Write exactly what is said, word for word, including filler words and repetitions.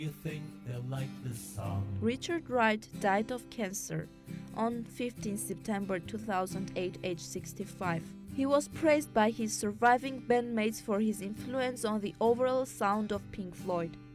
You think they'll like this song? Richard Wright died of cancer on fifteenth September two thousand eight, aged sixty-five. He was praised by his surviving bandmates for his influence on the overall sound of Pink Floyd.